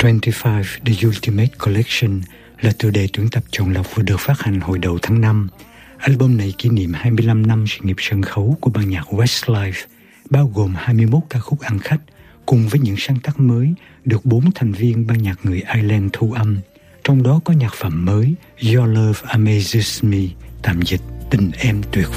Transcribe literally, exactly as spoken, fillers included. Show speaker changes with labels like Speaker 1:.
Speaker 1: hai mươi lăm The Ultimate Collection là tựa đề tuyển tập chọn lọc vừa được phát hành hồi đầu tháng năm. Album này kỷ niệm hai mươi lăm năm sự nghiệp sân khấu của ban nhạc Westlife, bao gồm hai mươi mốt ca khúc ăn khách, cùng với những sáng tác mới được bốn thành viên ban nhạc người Ireland thu âm. Trong đó có nhạc phẩm mới Your Love Amazes Me, tạm dịch Tình Em Tuyệt